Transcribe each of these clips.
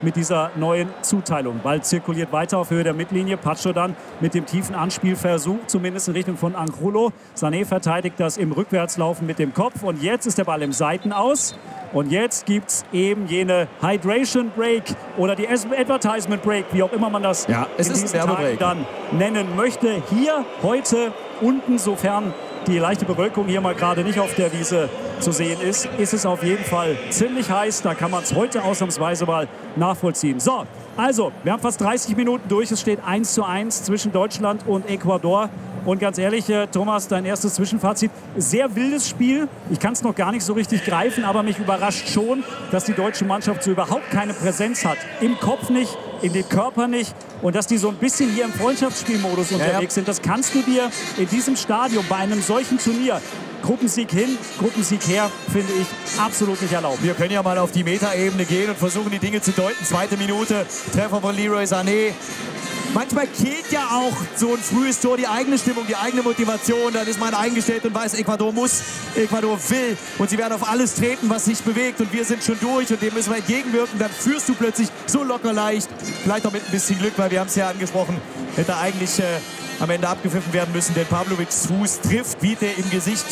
mit dieser neuen Zuteilung. Ball zirkuliert weiter auf Höhe der Mittellinie. Pacho dann mit dem tiefen Anspielversuch, zumindest in Richtung von Angulo. Sané verteidigt das im Rückwärtslaufen mit dem Kopf. Und jetzt ist der Ball im Seitenaus. Und jetzt gibt es eben jene Hydration Break oder die Advertisement Break, wie auch immer man das in diesen Tagen dann nennen möchte. Hier heute unten, sofern die leichte Bewölkung hier mal gerade nicht auf der Wiese zu sehen ist, ist es auf jeden Fall ziemlich heiß. Da kann man es heute ausnahmsweise mal nachvollziehen. So, also, wir haben fast 30 Minuten durch. Es steht 1:1 zwischen Deutschland und Ecuador. Und ganz ehrlich, Thomas, dein erstes Zwischenfazit. Sehr wildes Spiel. Ich kann es noch gar nicht so richtig greifen, aber mich überrascht schon, dass die deutsche Mannschaft so überhaupt keine Präsenz hat. Im Kopf nicht, in dem Körper nicht. Und dass die so ein bisschen hier im Freundschaftsspielmodus unterwegs sind, das kannst du dir in diesem Stadion bei einem solchen Turnier, Gruppensieg hin, Gruppensieg her, finde ich absolut nicht erlaubt. Wir können ja mal auf die Metaebene gehen und versuchen, die Dinge zu deuten. 2. Minute, Treffer von Leroy Sané. Manchmal killt ja auch so ein frühes Tor die eigene Stimmung, die eigene Motivation. Dann ist man eingestellt und weiß, Ecuador muss, Ecuador will. Und sie werden auf alles treten, was sich bewegt. Und wir sind schon durch und dem müssen wir entgegenwirken. Dann führst du plötzlich so locker leicht. Vielleicht auch mit ein bisschen Glück, weil wir haben es ja angesprochen, hätte eigentlich am Ende abgepfiffen werden müssen. Denn Pavlovics Fuß trifft Vite im Gesicht.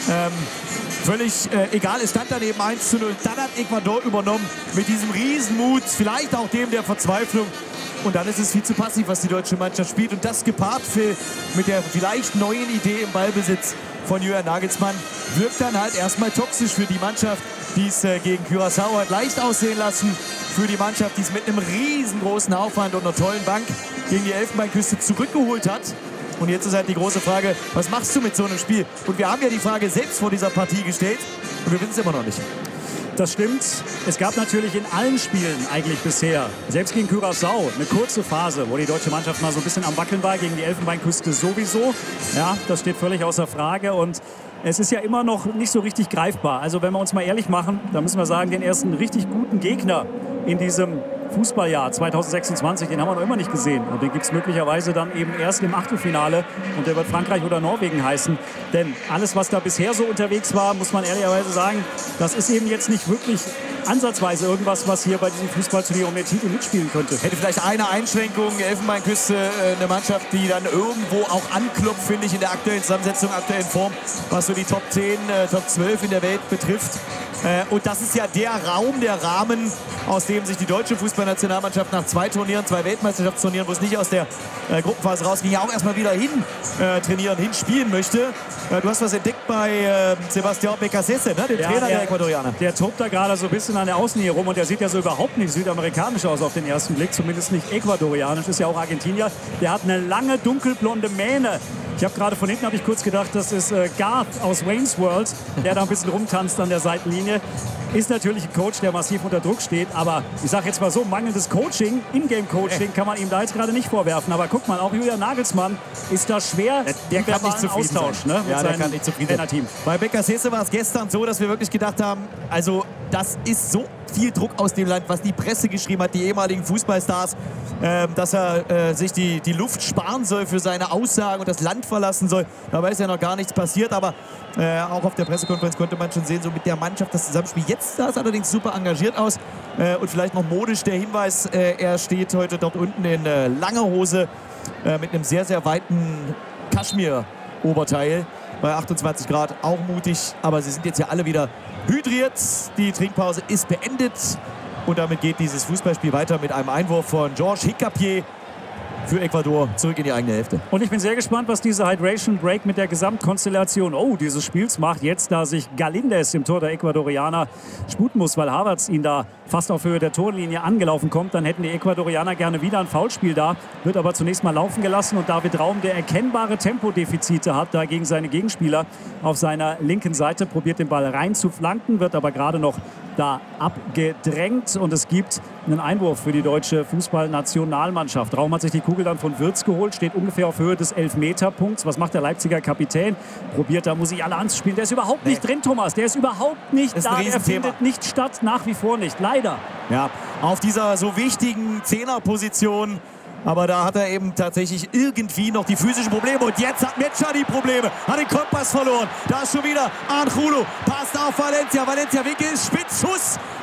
Völlig egal, es stand daneben 1:0. Dann hat Ecuador übernommen mit diesem Riesenmut, vielleicht auch dem der Verzweiflung. Und dann ist es viel zu passiv, was die deutsche Mannschaft spielt. Und das gepaart, Phil, mit der vielleicht neuen Idee im Ballbesitz von Julian Nagelsmann, wirkt dann halt erstmal toxisch für die Mannschaft, die es gegen Curaçao hat leicht aussehen lassen. Für die Mannschaft, die es mit einem riesengroßen Aufwand und einer tollen Bank gegen die Elfenbeinküste zurückgeholt hat. Und jetzt ist halt die große Frage, was machst du mit so einem Spiel? Und wir haben ja die Frage selbst vor dieser Partie gestellt und wir wissen es immer noch nicht. Das stimmt. Es gab natürlich in allen Spielen eigentlich bisher, selbst gegen Curaçao, eine kurze Phase, wo die deutsche Mannschaft mal so ein bisschen am Wackeln war, gegen die Elfenbeinküste sowieso. Ja, das steht völlig außer Frage und es ist ja immer noch nicht so richtig greifbar. Also wenn wir uns mal ehrlich machen, dann müssen wir sagen, den ersten richtig guten Gegner in diesem Fußballjahr 2026, den haben wir noch immer nicht gesehen. Und den gibt es möglicherweise dann eben erst im Achtelfinale. Und der wird Frankreich oder Norwegen heißen. Denn alles, was da bisher so unterwegs war, muss man ehrlicherweise sagen, das ist eben jetzt nicht wirklich ansatzweise irgendwas, was hier bei diesem Fußballturnier um den Titel mitspielen könnte. Hätte vielleicht eine Einschränkung, Elfenbeinküste, eine Mannschaft, die dann irgendwo auch anklopft, finde ich, in der aktuellen Zusammensetzung, aktuellen Form, was so die Top 10, Top 12 in der Welt betrifft. Und das ist ja der Raum, der Rahmen, aus dem sich die deutsche Fußballnationalmannschaft nach 2 Turnieren, 2 Weltmeisterschaftsturnieren, wo es nicht aus der Gruppenphase rausging, ja auch erstmal wieder hin trainieren, hinspielen möchte. Du hast was entdeckt bei Sebastián Beccacece, ne? Dem Trainer der Ecuadorianer. Der tobt da gerade so ein bisschen an der Außenlinie rum und der sieht ja so überhaupt nicht südamerikanisch aus auf den ersten Blick, zumindest nicht ecuadorianisch, ist ja auch Argentinier. Der hat eine lange dunkelblonde Mähne. Ich habe gerade von hinten kurz gedacht, das ist Garth aus Wayne's World, der da ein bisschen rumtanzt an der Seitenlinie. Ist natürlich ein Coach, der massiv unter Druck steht, aber ich sage jetzt mal so, mangelndes Coaching, Ingame-Coaching kann man ihm da jetzt gerade nicht vorwerfen. Aber guck mal, auch Julian Nagelsmann ist da schwer der kann nicht zufrieden Austausch, sein. Ne, mit der kann nicht zufrieden sein. Bei Beccacece war es gestern so, dass wir wirklich gedacht haben, also das ist so viel Druck aus dem Land, was die Presse geschrieben hat, die ehemaligen Fußballstars, dass er sich die Luft sparen soll für seine Aussagen und das Land verlassen soll. Dabei ist ja noch gar nichts passiert, aber auch auf der Pressekonferenz konnte man schon sehen, so mit der Mannschaft das Zusammenspiel. Jetzt sah es allerdings super engagiert aus und vielleicht noch modisch der Hinweis, er steht heute dort unten in langer Hose mit einem sehr, sehr weiten Kaschmir-Oberteil bei 28 Grad, auch mutig, aber sie sind jetzt ja alle wieder hydriert. Die Trinkpause ist beendet und damit geht dieses Fußballspiel weiter mit einem Einwurf von Georges Hicapié für Ecuador zurück in die eigene Hälfte. Und ich bin sehr gespannt, was diese Hydration Break mit der Gesamtkonstellation dieses Spiels macht. Jetzt, da sich Galíndez im Tor der Ecuadorianer sputen muss, weil Havertz ihn da fast auf Höhe der Torlinie angelaufen kommt, dann hätten die Ecuadorianer gerne wieder ein Foulspiel da, wird aber zunächst mal laufen gelassen und David Raum, der erkennbare Tempodefizite hat, da gegen seine Gegenspieler auf seiner linken Seite, probiert den Ball rein zu flanken, wird aber gerade noch da abgedrängt und es gibt einen Einwurf für die deutsche Fußballnationalmannschaft. Raum hat sich die Kugel dann von Wirtz geholt, steht ungefähr auf Höhe des Elfmeterpunkts. Was macht der Leipziger Kapitän? Probiert da Musik alle anzuspielen. Der ist überhaupt nicht drin, Thomas. Der ist überhaupt nicht da. Der findet nicht statt, nach wie vor nicht. Leider. Ja, auf dieser so wichtigen Zehnerposition. Aber da hat er eben tatsächlich irgendwie noch die physischen Probleme. Und jetzt hat Mecha die Probleme. Hat den Kompass verloren. Da ist schon wieder Angulo. Passt auf Valencia. Valencia, Winkel ist spitz. Schuss.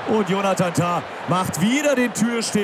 Und Jonathan Tah macht wieder den Türsteher.